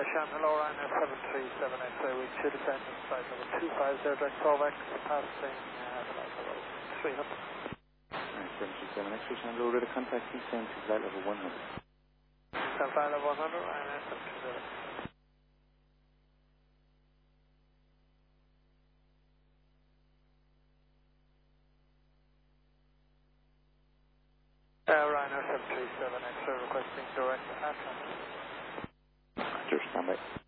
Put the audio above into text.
Sean, hello, Ryanair 737 X-ray, we should descend on flight number 250, direct callback, passing flight level 300. Alright, 737 X-ray, Sean, low radar contact, descend to flight level 100. Flight level 100, Ryanair 737. Ryanair 737 X-ray requesting direct Atlas. Roger, stand by.